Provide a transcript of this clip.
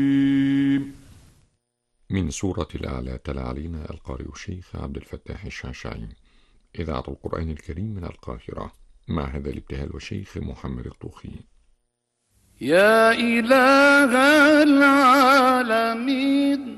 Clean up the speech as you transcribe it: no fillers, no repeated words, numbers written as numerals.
من سورة الأعلى تلا علينا القارئ الشيخ عبد الفتاح الشعشعي. إذاعة القرآن الكريم من القاهرة. مع هذا الابتهال والشيخ محمد الطوخي. يا إله العالمين